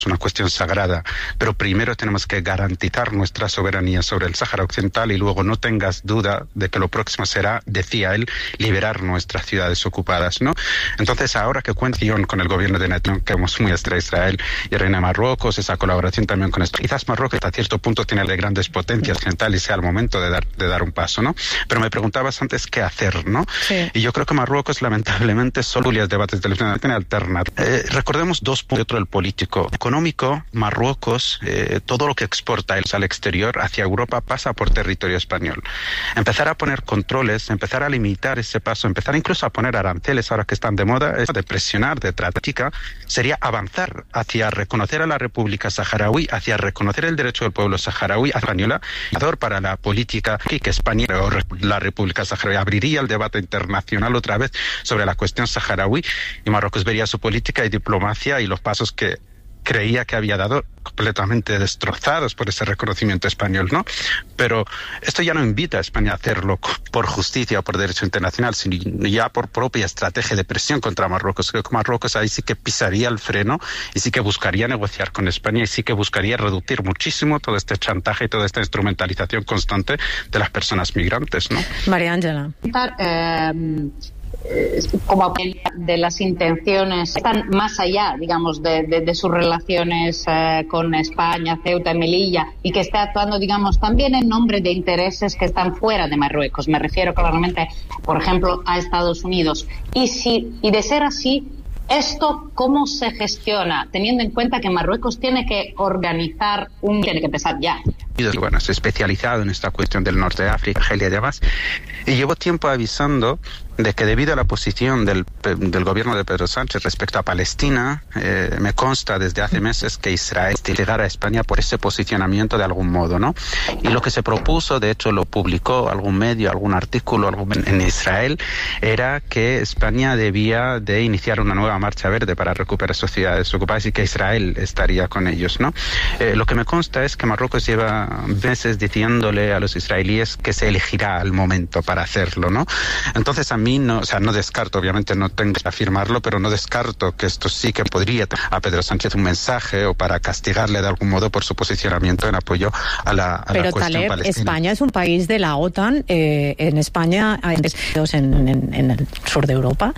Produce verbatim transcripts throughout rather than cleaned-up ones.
una cuestión sagrada, pero primero tenemos que garantizar nuestra soberanía sobre el Sáhara Occidental y luego no tengas duda de que lo próximo será, decía él, liberar nuestras ciudades ocupadas, ¿no? Entonces, ahora que cuenta con el gobierno de Netanyahu, que hemos muy entre Israel y Reina de Marruecos, esa colaboración también con esto, quizás Marruecos hasta cierto punto tiene de grandes potencias occidentales y sea el momento de dar, de dar un paso, ¿no? Pero me preguntabas antes qué hacer, ¿no? Sí. Y yo creo que Marruecos, lamentablemente, solo los debates de la tiene alternativa. Eh, recordemos dos puntos dentro del político. Económico, Marruecos, eh, todo lo que exporta al exterior hacia Europa pasa por territorio español. Empezar a poner controles, empezar a limitar ese paso, empezar incluso a poner aranceles ahora que están de moda, es de presionar, de tratática, sería avanzar hacia reconocer a la República Saharaui, hacia reconocer el derecho del pueblo saharaui española, para la política y que España o la República Saharaui abriría el debate internacional otra vez sobre la cuestión saharaui y Marruecos vería su política y diplomacia y los pasos que creía que había dado completamente destrozados por ese reconocimiento español, ¿no? Pero esto ya no invita a España a hacerlo por justicia o por derecho internacional, sino ya por propia estrategia de presión contra Marruecos. Creo que Marruecos ahí sí que pisaría el freno y sí que buscaría negociar con España y sí que buscaría reducir muchísimo todo este chantaje y toda esta instrumentalización constante de las personas migrantes, ¿no? María Ángela. Eh... como de las intenciones están más allá, digamos, de, de, de sus relaciones eh, con España, Ceuta y Melilla, y que está actuando, digamos, también en nombre de intereses que están fuera de Marruecos. Me refiero claramente, por ejemplo, a Estados Unidos. Y si y de ser así, ¿esto cómo se gestiona? Teniendo en cuenta que Marruecos tiene que organizar un... tiene que empezar ya. Bueno, es especializado en esta cuestión del norte de África, Argelia y demás, y llevo tiempo avisando de que debido a la posición del, del gobierno de Pedro Sánchez respecto a Palestina, eh, me consta desde hace meses que Israel llegara a España por ese posicionamiento de algún modo, ¿no? Y lo que se propuso, de hecho lo publicó algún medio, algún artículo algún, en Israel, era que España debía de iniciar una nueva marcha verde para recuperar sus ciudades ocupadas y que Israel estaría con ellos, ¿no? Eh, lo que me consta es que Marruecos lleva meses diciéndole a los israelíes que se elegirá el momento para hacerlo, ¿no? Entonces a mí no, o sea, no descarto, obviamente no tengo que afirmarlo, pero no descarto que esto sí que podría a Pedro Sánchez un mensaje o para castigarle de algún modo por su posicionamiento en apoyo a la, a pero la cuestión Taleb, palestina. España es un país de la OTAN, eh, en España hay en, en, en el sur de Europa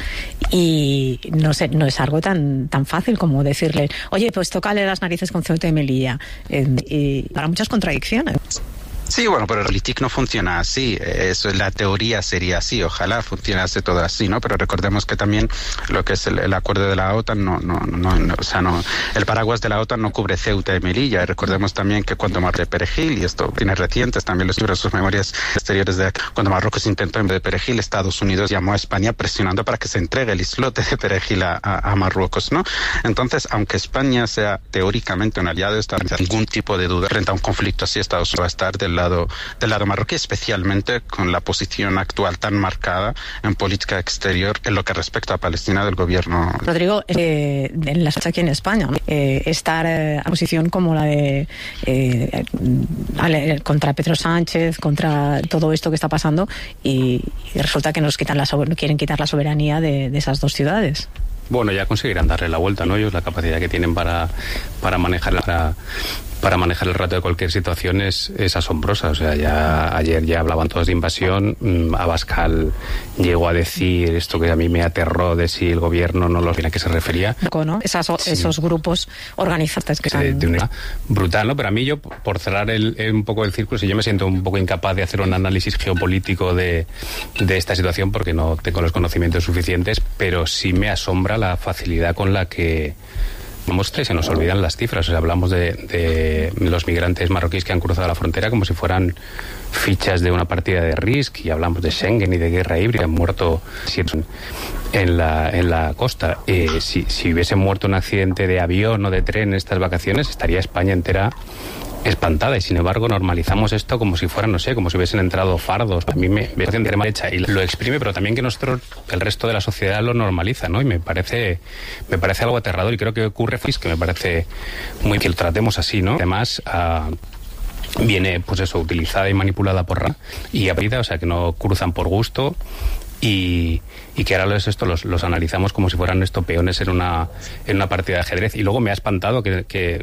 y no sé, no es algo tan tan fácil como decirle, oye, pues tócale las narices con Ceuta y Melilla, eh, y para muchas contradicciones. Sí, bueno, pero el Politik no funciona así. Eso, la teoría sería así. Ojalá funcionase todo así, ¿no? Pero recordemos que también lo que es el, el acuerdo de la OTAN, no, no, no, no, o sea, no, el paraguas de la OTAN no cubre Ceuta y Melilla. Y recordemos también que cuando Marruecos de Perejil, y esto tiene recientes también los libros, sus memorias exteriores de cuando Marruecos intentó en vez de Perejil, Estados Unidos llamó a España presionando para que se entregue el islote de Perejil a, a, a Marruecos, ¿no? Entonces, aunque España sea teóricamente un aliado, está sin ningún tipo de duda frente a un conflicto así, Estados Unidos va a estar del lado del lado marroquí, especialmente con la posición actual tan marcada en política exterior en lo que respecta a Palestina del gobierno. Rodrigo, eh, en la aquí en España, eh, estar eh, a posición como la de eh, contra Pedro Sánchez, contra todo esto que está pasando y, y resulta que nos quitan la quieren quitar la soberanía de, de esas dos ciudades. Bueno, ya conseguirán darle la vuelta, ¿no? Ellos la capacidad que tienen para, para manejar la... para manejar el rato de cualquier situación es, es asombrosa. O sea, ya ayer ya hablaban todos de invasión. Abascal llegó a decir esto que a mí me aterró de si el gobierno no lo tiene a qué se refería. ¿No? Esas, sí. Esos grupos organizados que de, de una, brutal, ¿no? Pero a mí, yo, por cerrar el, un poco el círculo, si yo me siento un poco incapaz de hacer un análisis geopolítico de, de esta situación porque no tengo los conocimientos suficientes, pero sí me asombra la facilidad con la que muestra y se nos olvidan las cifras. O sea, hablamos de, de los migrantes marroquíes que han cruzado la frontera como si fueran fichas de una partida de Risk, y hablamos de Schengen y de guerra híbrida. Han muerto en la, en la costa. Eh, si, si hubiese muerto un accidente de avión o de tren en estas vacaciones, estaría España entera espantada, y sin embargo normalizamos esto como si fueran, no sé, como si hubiesen entrado fardos. A mí me parece mal hecha y lo exprime, pero también que nosotros, el resto de la sociedad, lo normaliza, ¿no? Y me parece me parece algo aterrador, y creo que ocurre, que me parece muy que lo tratemos así, ¿no? Además, uh, viene, pues eso, utilizada y manipulada por Ra y a vida, o sea, que no cruzan por gusto. y, y que ahora los, esto los, los analizamos como si fueran esto peones en una, en una partida de ajedrez. Y luego me ha espantado que, que